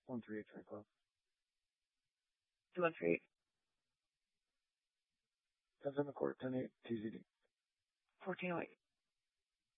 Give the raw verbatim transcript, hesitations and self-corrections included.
One three eight three club. Two one three eight. That's in the court. Ten eight. T Z D. Fourteen oh eight.